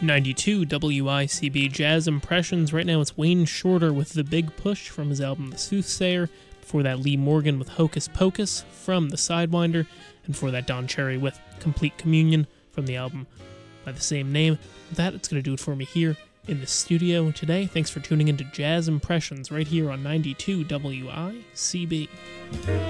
92 WICB Jazz Impressions. Right now it's Wayne Shorter with The Big Push from his album The Soothsayer. Before that, Lee Morgan with Hocus Pocus from The Sidewinder. And before that, Don Cherry with Complete Communion from the album by the same name. With that, it's going to do it for me here in the studio today. Thanks for tuning in to Jazz Impressions right here on 92 WICB.